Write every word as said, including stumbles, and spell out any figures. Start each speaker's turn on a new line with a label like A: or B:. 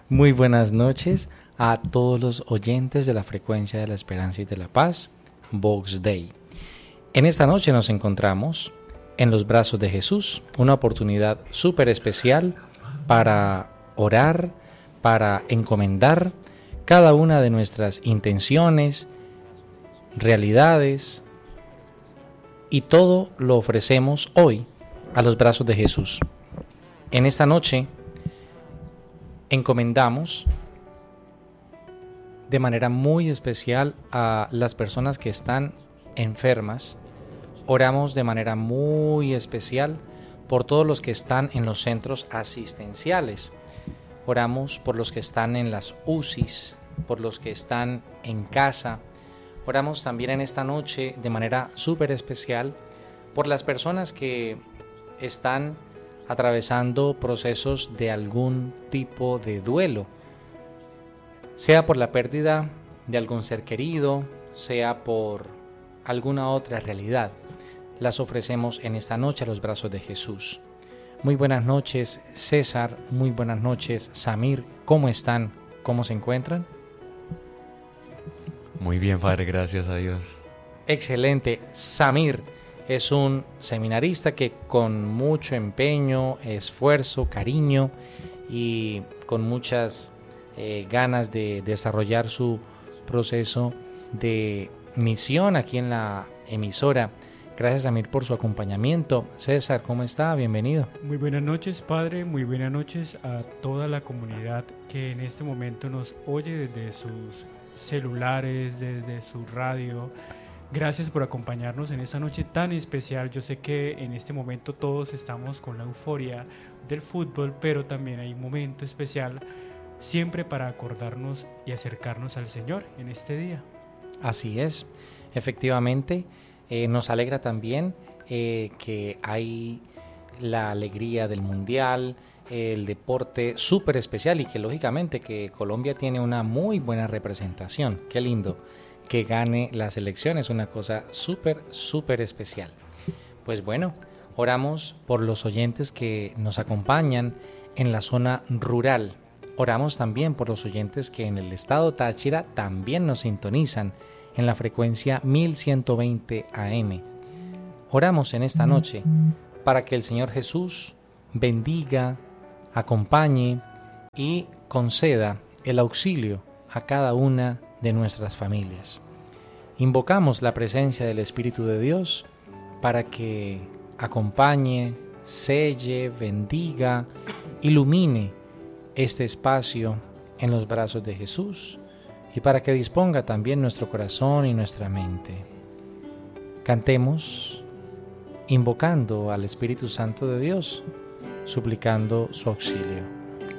A: Muy buenas noches a todos los oyentes de la frecuencia de la esperanza y de la paz, Vox Dei. En esta noche nos encontramos en los brazos de Jesús, una oportunidad súper especial para orar, para encomendar cada una de nuestras intenciones, realidades, y todo lo ofrecemos hoy a los brazos de Jesús. En esta noche encomendamos de manera muy especial a las personas que están enfermas. Oramos de manera muy especial por todos los que están en los centros asistenciales. Oramos por los que están en las U C Is, por los que están en casa. Oramos también en esta noche de manera súper especial por las personas que están atravesando procesos de algún tipo de duelo, sea por la pérdida de algún ser querido, sea por alguna otra realidad. Las ofrecemos en esta noche a los brazos de Jesús. Muy buenas noches, César. Muy buenas noches, Samir. ¿Cómo están? ¿Cómo se encuentran?
B: Muy bien, Padre, gracias a Dios.
A: Excelente. Samir es un seminarista que con mucho empeño, esfuerzo, cariño y con muchas eh, ganas de desarrollar su proceso de misión aquí en la emisora. Gracias, Samir, por su acompañamiento. César, ¿cómo está? Bienvenido.
C: Muy buenas noches, Padre. Muy buenas noches a toda la comunidad que en este momento nos oye desde sus celulares, desde su radio. Gracias por acompañarnos en esta noche tan especial. Yo sé que en este momento todos estamos con la euforia del fútbol, pero también hay un momento especial siempre para acordarnos y acercarnos al Señor en este día.
A: Así es, efectivamente, eh, nos alegra también eh, que hay la alegría del Mundial, eh, el deporte súper especial y que lógicamente que Colombia tiene una muy buena representación. Qué lindo que gane las elecciones, una cosa súper, súper especial. Pues bueno, oramos por los oyentes que nos acompañan en la zona rural. Oramos también por los oyentes que en el estado Táchira también nos sintonizan en la frecuencia mil ciento veinte A M. Oramos en esta noche para que el Señor Jesús bendiga, acompañe y conceda el auxilio a cada una de nuestras familias. Invocamos la presencia del Espíritu de Dios para que acompañe, selle, bendiga, ilumine este espacio en los brazos de Jesús y para que disponga también nuestro corazón y nuestra mente. Cantemos invocando al Espíritu Santo de Dios, suplicando su auxilio.